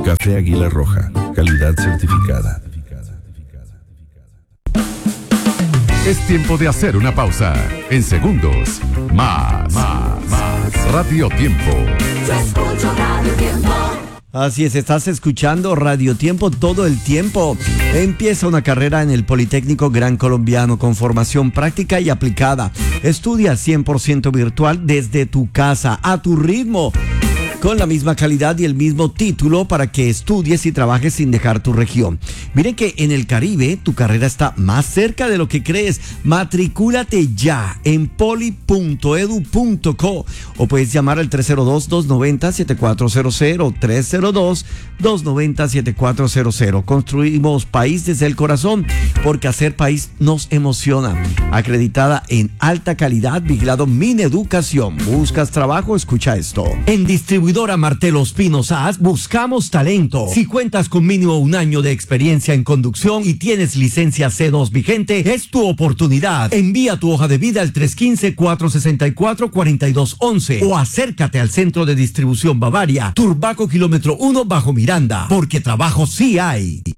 Café Águila Roja, calidad certificada. Es tiempo de hacer una pausa. En segundos, más. Radio Tiempo. Yo escucho Radio Tiempo. Así es, estás escuchando Radio Tiempo todo el tiempo. Empieza una carrera en el Politécnico Gran Colombiano con formación práctica y aplicada. Estudia 100% virtual desde tu casa, a tu ritmo, con la misma calidad y el mismo título para que estudies y trabajes sin dejar tu región. Miren que en el Caribe tu carrera está más cerca de lo que crees. Matricúlate ya en poli.edu.co o puedes llamar al 302-290-7400, 302-290-7400. Construimos país desde el corazón, porque hacer país nos emociona. Acreditada en alta calidad, vigilado Mineducación. ¿Buscas trabajo? Escucha esto. En Distribuidora Martelos Pinos AS buscamos talento. Si cuentas con mínimo un año de experiencia en conducción y tienes licencia C2 vigente, es tu oportunidad. Envía tu hoja de vida al 315-464-4211 o acércate al Centro de Distribución Bavaria, Turbaco Kilómetro 1 bajo Miranda, porque trabajo sí hay.